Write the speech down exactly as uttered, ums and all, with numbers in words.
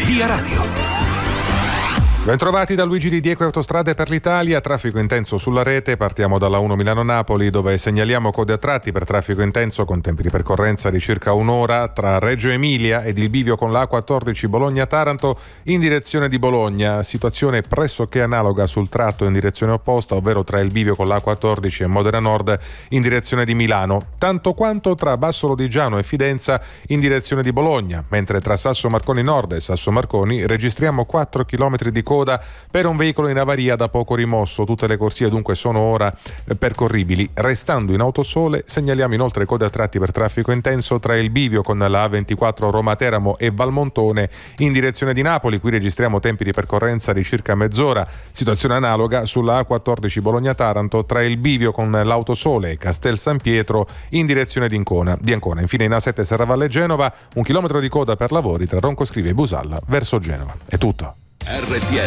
Via Radio. Bentrovati da Luigi Di Diego e Autostrade per l'Italia. Traffico intenso sulla rete. Partiamo dalla uno Milano-Napoli, dove segnaliamo code a tratti per traffico intenso con tempi di percorrenza di circa un'ora tra Reggio Emilia ed il bivio con la A quattordici Bologna-Taranto in direzione di Bologna. Situazione pressoché analoga sul tratto in direzione opposta, ovvero tra il bivio con la A quattordici e Modena Nord in direzione di Milano, tanto quanto tra Basso Lodigiano e Fidenza in direzione di Bologna, mentre tra Sasso Marconi Nord e Sasso Marconi registriamo quattro chilometri di coda per un veicolo in avaria da poco rimosso. Tutte le corsie dunque sono ora percorribili. Restando in autosole, segnaliamo inoltre code a tratti per traffico intenso tra il bivio con la A ventiquattro Roma Teramo e Valmontone in direzione di Napoli. Qui registriamo tempi di percorrenza di circa mezz'ora. Situazione analoga sulla A quattordici Bologna Taranto tra il bivio con l'Autosole e Castel San Pietro in direzione di Ancona. Di Ancona. Infine in A sette Serravalle Genova, un chilometro di coda per lavori tra Roncoscrivia e Busalla verso Genova. È tutto. R T